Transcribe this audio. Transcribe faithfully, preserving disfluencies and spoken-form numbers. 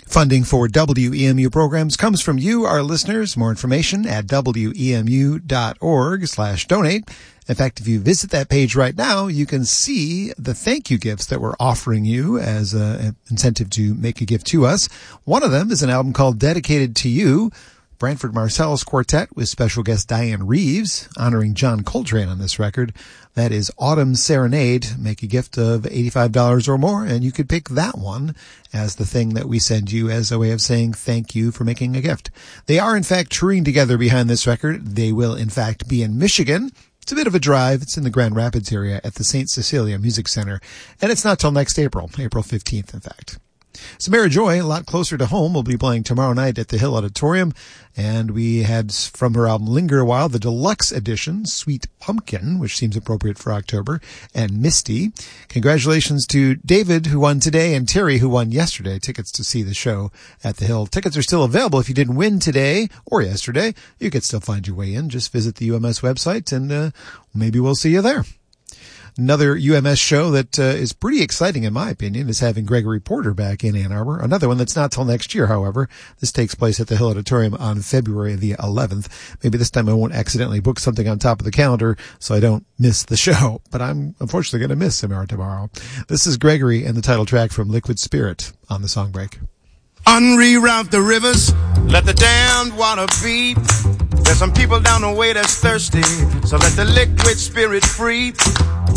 Funding for W E M U programs comes from you, our listeners. More information at wemu.org slash donate. In fact, if you visit that page right now, you can see the thank you gifts that we're offering you as an incentive to make a gift to us. One of them is an album called Dedicated to You, Branford Marsalis Quartet with special guest Diane Reeves, honoring John Coltrane on this record. That is Autumn Serenade. Make a gift of eighty-five dollars or more, and you could pick that one as the thing that we send you as a way of saying thank you for making a gift. They are, in fact, touring together behind this record. They will, in fact, be in Michigan. It's a bit of a drive. It's in the Grand Rapids area at the Saint Cecilia Music Center, and it's not till next April, April fifteenth, in fact. Samara Joy, a lot closer to home, will be playing tomorrow night at the Hill Auditorium. And we had from her album Linger a While, the deluxe edition, Sweet Pumpkin, which seems appropriate for October, and Misty. Congratulations to David, who won today, and Terry, who won yesterday, tickets to see the show at the Hill. Tickets are still available. If you didn't win today or yesterday, you could still find your way in. Just visit the U M S website, and uh, maybe we'll see you there. Another U M S show that uh, is pretty exciting, in my opinion, is having Gregory Porter back in Ann Arbor. Another one that's not till next year, however. This takes place at the Hill Auditorium on February the eleventh. Maybe this time I won't accidentally book something on top of the calendar so I don't miss the show. But I'm unfortunately going to miss Samara tomorrow. This is Gregory and the title track from Liquid Spirit on the Song Break. Unreroute the rivers, let the damned water beat. There's some people down the way that's thirsty, so let the liquid spirit free.